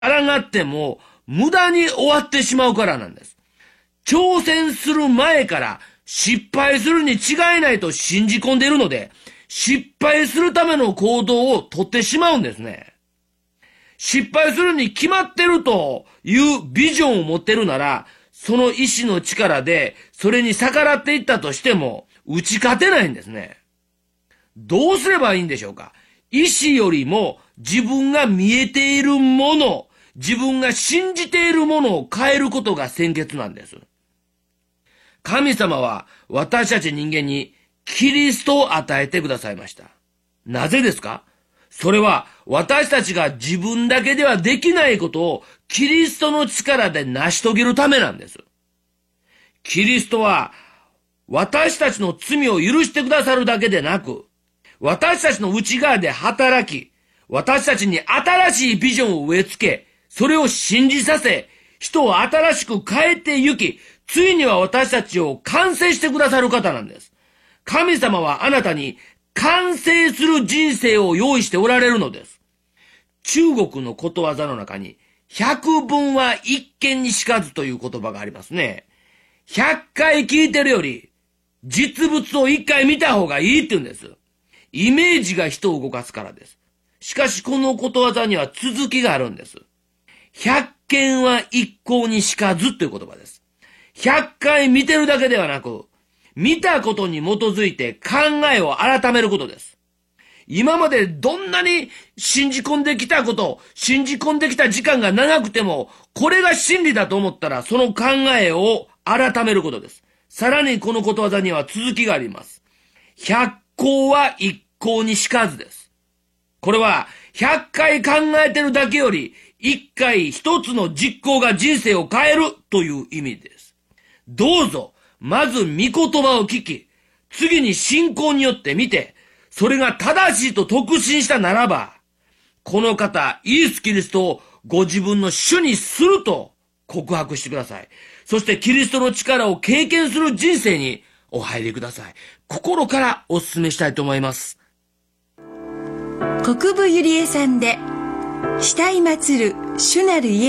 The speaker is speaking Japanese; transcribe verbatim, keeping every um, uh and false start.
抗っても無駄に終わってしまうからなんです。挑戦する前から失敗するに違いないと信じ込んでいるので、失敗するための行動をとってしまうんですね。失敗するに決まってるというビジョンを持ってるなら、その意志の力でそれに逆らっていったとしても打ち勝てないんですね。どうすればいいんでしょうか。意志よりも自分が見えているもの、自分が信じているものを変えることが先決なんです。神様は私たち人間にキリストを与えてくださいました。なぜですか？それは私たちが自分だけではできないことをキリストの力で成し遂げるためなんです。キリストは私たちの罪を許してくださるだけでなく、私たちの内側で働き、私たちに新しいビジョンを植え付け、それを信じさせ、人を新しく変えてゆき、ついには私たちを完成してくださる方なんです。神様はあなたに完成する人生を用意しておられるのです。中国のことわざの中に、百聞は一見にしかずという言葉がありますね。百回聞いてるより、実物を一回見た方がいいって言うんです。イメージが人を動かすからです。しかしこのことわざには続きがあるんです。百見は一向にしかずという言葉です。百回見てるだけではなく、見たことに基づいて考えを改めることです。今までどんなに信じ込んできたこと、信じ込んできた時間が長くても、これが真理だと思ったら、その考えを改めることです。さらにこのことわざには続きがあります。百行は一向にしかずです。これは、百回考えてるだけより、一回一つの実行が人生を変えるという意味です。どうぞ、まず御言葉を聞き、次に信仰によって見て、それが正しいと確信したならば、この方、イエス・キリストをご自分の主にすると告白してください。そしてキリストの力を経験する人生にお入りください。心からお勧めしたいと思います。 国分ゆりえさんで、慕い祭る主なるイエス